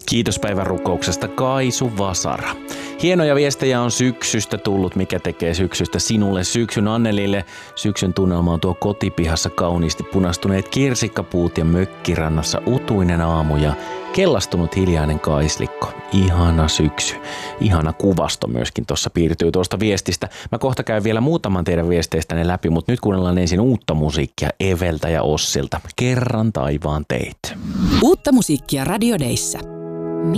Kiitos päivän rukouksesta Kaisu Vasara. Hienoja viestejä on syksystä tullut, mikä tekee syksystä sinulle syksyn. Annelille syksyn tunnelma on tuo kotipihassa kauniisti punastuneet kirsikkapuut ja mökkirannassa utuinen aamu ja kellastunut hiljainen kaislikko. Ihana syksy. Ihana kuvasto myöskin tuossa piirtyy tuosta viestistä. Mä kohta käyn vielä muutaman teidän viesteistänne läpi, mutta nyt kuunnellaan ensin uutta musiikkia Eveltä ja Ossilta. Kerran taivaan teit. Uutta musiikkia Radio Dayssä.